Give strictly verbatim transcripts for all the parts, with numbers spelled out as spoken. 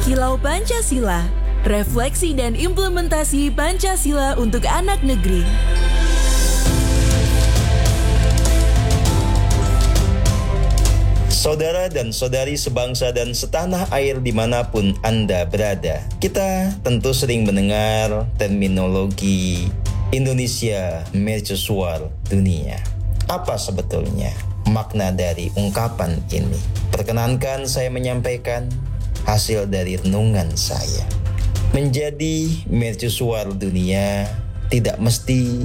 Kilau Pancasila, refleksi dan implementasi Pancasila untuk anak negeri. Saudara dan saudari sebangsa dan setanah air dimanapun Anda berada, kita tentu sering mendengar terminologi Indonesia Mercusuar Dunia. Apa sebetulnya makna dari ungkapan ini? Perkenankan saya menyampaikan hasil dari renungan saya. Menjadi mercusuar dunia tidak mesti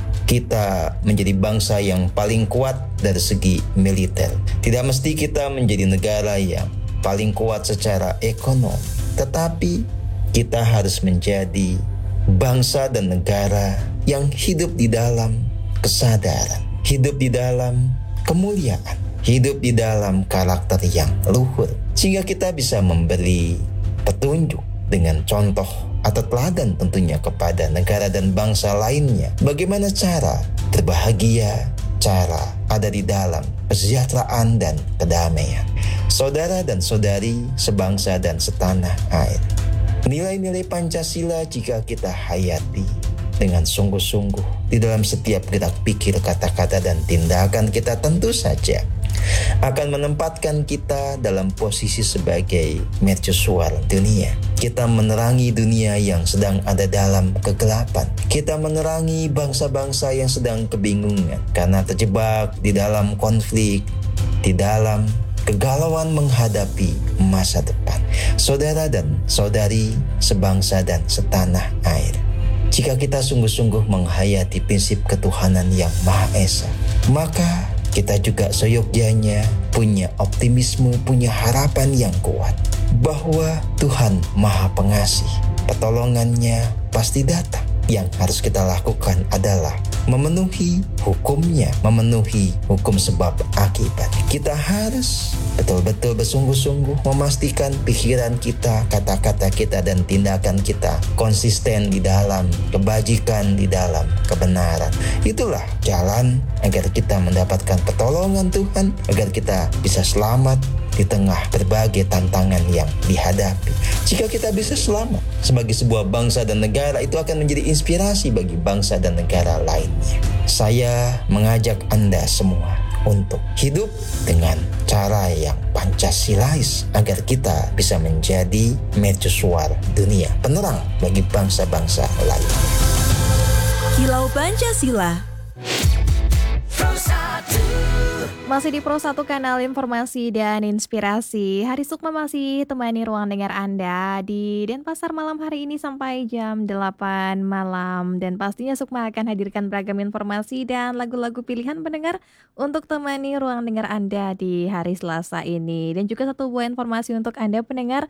kita menjadi bangsa yang paling kuat dari segi militer. Tidak mesti kita menjadi negara yang paling kuat secara ekonomi. Tetapi kita harus menjadi bangsa dan negara yang hidup di dalam kesadaran, hidup di dalam kemuliaan, hidup di dalam karakter yang luhur. Sehingga kita bisa memberi petunjuk dengan contoh atau teladan tentunya kepada negara dan bangsa lainnya. Bagaimana cara berbahagia, cara ada di dalam kesejahteraan dan kedamaian. Saudara dan saudari sebangsa dan setanah air, nilai-nilai Pancasila jika kita hayati dengan sungguh-sungguh di dalam setiap gerak pikir, kata-kata dan tindakan kita, tentu saja akan menempatkan kita dalam posisi sebagai mercusuar dunia. Kita menerangi dunia yang sedang ada dalam kegelapan. Kita menerangi bangsa-bangsa yang sedang kebingungan karena terjebak di dalam konflik, di dalam kegalauan menghadapi masa depan. Saudara dan saudari sebangsa dan setanah air, jika kita sungguh-sungguh menghayati prinsip ketuhanan yang Maha Esa, maka kita juga seyogyanya punya optimisme, punya harapan yang kuat bahwa Tuhan Maha Pengasih, pertolongannya pasti datang. Yang harus kita lakukan adalah memenuhi hukumnya, memenuhi hukum sebab akibat. Kita harus betul-betul bersungguh-sungguh memastikan pikiran kita, kata-kata kita dan tindakan kita konsisten di dalam kebajikan, di dalam kebenaran. Itulah jalan agar kita mendapatkan pertolongan Tuhan, agar kita bisa selamat di tengah berbagai tantangan yang dihadapi. Jika kita bisa selamat sebagai sebuah bangsa dan negara, itu akan menjadi inspirasi bagi bangsa dan negara lainnya. Saya mengajak Anda semua untuk hidup dengan cara yang Pancasilais agar kita bisa menjadi mercusuar dunia, penerang bagi bangsa-bangsa lainnya. Kilau Pancasila. Masih di Pro satu Kanal Informasi dan Inspirasi. Hari Sukma masih temani ruang dengar Anda di Denpasar malam hari ini sampai jam delapan malam. Dan pastinya Sukma akan hadirkan beragam informasi dan lagu-lagu pilihan pendengar untuk temani ruang dengar Anda di hari Selasa ini. Dan juga satu buah informasi untuk Anda pendengar,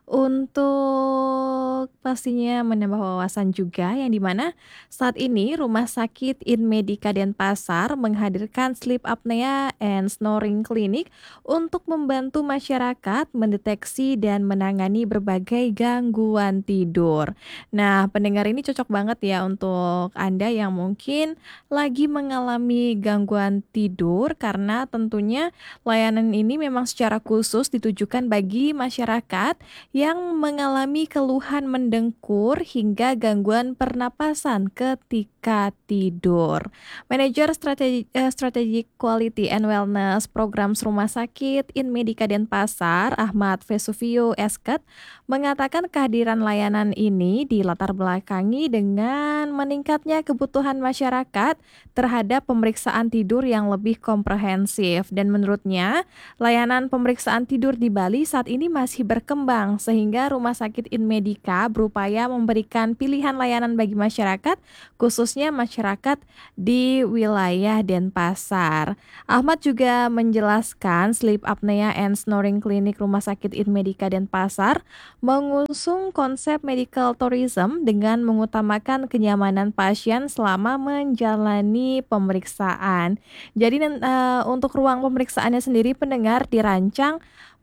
untuk pastinya menambah wawasan juga, yang dimana saat ini Rumah Sakit Inmedika Denpasar menghadirkan sleep apnea and snoring clinic untuk membantu masyarakat mendeteksi dan menangani berbagai gangguan tidur. Nah, pendengar, ini cocok banget ya untuk Anda yang mungkin lagi mengalami gangguan tidur, karena tentunya layanan ini memang secara khusus ditujukan bagi masyarakat yang mengalami keluhan mendengkur hingga gangguan pernapasan ketika tidur. Manajer Strategi, eh, Strategic Quality and Wellness Programs Rumah Sakit Inmedika Denpasar, Ahmad Vesuvio Esket, mengatakan kehadiran layanan ini dilatar belakangi dengan meningkatnya kebutuhan masyarakat terhadap pemeriksaan tidur yang lebih komprehensif. Dan menurutnya, layanan pemeriksaan tidur di Bali saat ini masih berkembang, sehingga Rumah Sakit Inmedika berupaya memberikan pilihan layanan bagi masyarakat, khususnya masyarakat di wilayah Denpasar. Ahmad juga menjelaskan Sleep Apnea and Snoring Clinic Rumah Sakit Inmedika Denpasar mengusung konsep medical tourism dengan mengutamakan kenyamanan pasien selama menjalani pemeriksaan. Jadi uh, untuk ruang pemeriksaannya sendiri, pendengar, dirancang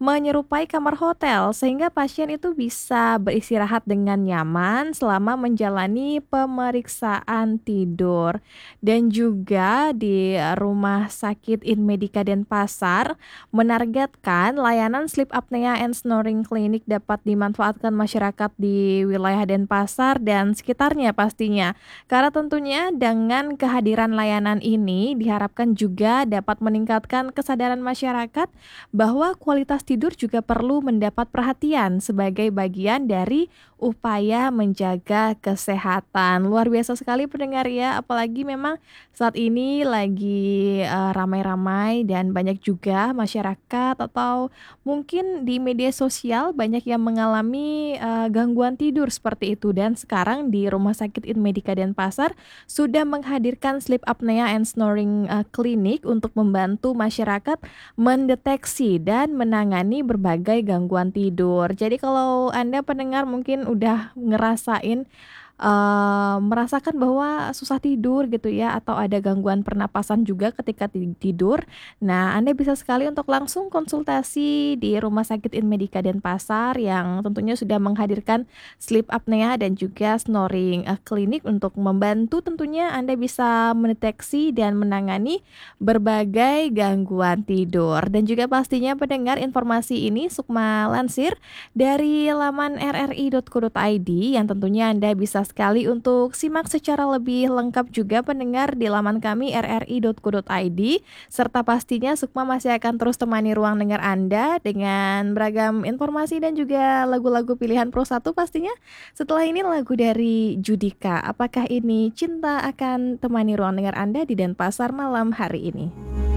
menyerupai kamar hotel sehingga pasien itu bisa beristirahat dengan nyaman selama menjalani pemeriksaan tidur. Dan juga di Rumah Sakit Inmedika Denpasar menargetkan layanan sleep apnea and snoring clinic dapat dimanfaatkan masyarakat di wilayah Denpasar dan sekitarnya pastinya. Karena tentunya dengan kehadiran layanan ini diharapkan juga dapat meningkatkan kesadaran masyarakat bahwa kualitas tidur juga perlu mendapat perhatian sebagai bagian dari upaya menjaga kesehatan. Luar biasa sekali pendengar ya, apalagi memang saat ini lagi uh, ramai-ramai dan banyak juga masyarakat atau mungkin di media sosial banyak yang mengalami uh, gangguan tidur seperti itu. Dan sekarang di Rumah Sakit Inmedika Denpasar sudah menghadirkan sleep apnea and snoring uh, clinic untuk membantu masyarakat mendeteksi dan menangani berbagai gangguan tidur. Jadi kalau Anda pendengar mungkin udah ngerasain uh, merasakan bahwa susah tidur gitu ya, atau ada gangguan pernapasan juga ketika tidur. Nah, Anda bisa sekali untuk langsung konsultasi di Rumah Sakit Inmedika Denpasar yang tentunya sudah menghadirkan sleep apnea dan juga snoring uh, clinic untuk membantu tentunya Anda bisa mendeteksi dan menangani berbagai gangguan tidur. Dan juga pastinya pendengar, informasi ini Sukma lansir dari laman r r i dot co dot i d yang tentunya Anda bisa sekali untuk simak secara lebih lengkap juga pendengar di laman kami r r i dot co dot i d, serta pastinya Sukma masih akan terus temani ruang dengar Anda dengan beragam informasi dan juga lagu-lagu pilihan Pro satu pastinya. Setelah ini lagu dari Judika, apakah ini cinta akan temani ruang dengar Anda di Denpasar malam hari ini.